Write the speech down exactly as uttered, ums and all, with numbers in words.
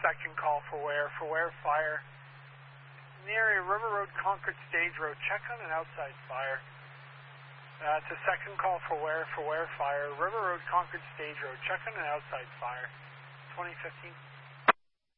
second call for where, for where fire. In the area, River Road, Concord Stage Road, check on an outside fire. Uh, it's a second call for where, for where fire. River Road, Concord Stage Road, check on an outside fire. twenty fifteen.